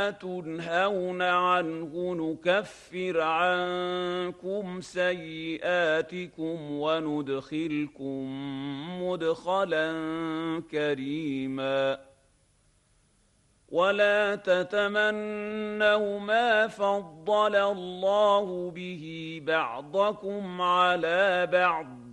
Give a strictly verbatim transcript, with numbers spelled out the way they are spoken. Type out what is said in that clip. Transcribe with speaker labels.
Speaker 1: تنهون عنه نكفر عنكم سيئاتكم وندخلكم مدخلا كريما ولا تتمنوا ما فضل الله به بعضكم على بعض